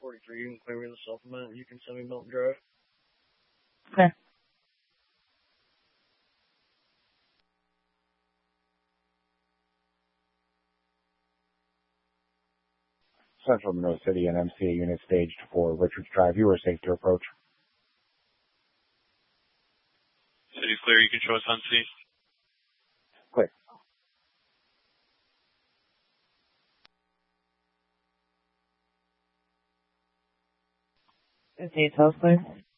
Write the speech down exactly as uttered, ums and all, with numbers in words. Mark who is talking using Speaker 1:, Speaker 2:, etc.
Speaker 1: forty-three. You can clear me the supplement. You can send me Milton Drive.
Speaker 2: Okay.
Speaker 3: Central Monroe City and M C A unit staged for Richards Drive. You are safe to approach.
Speaker 4: City's clear. You can show us on C.
Speaker 3: Clear.
Speaker 2: Is details clear?